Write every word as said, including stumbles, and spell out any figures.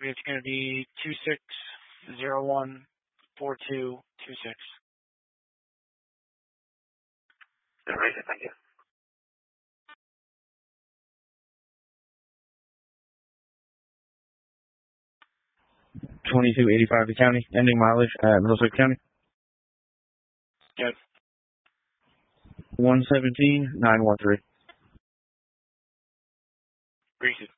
It's going to be two six zero one four two two six. All right, thank you. twenty-two eighty-five to county, ending mileage at Middlesex County. Yes. one seventeen nine one three. Greasy.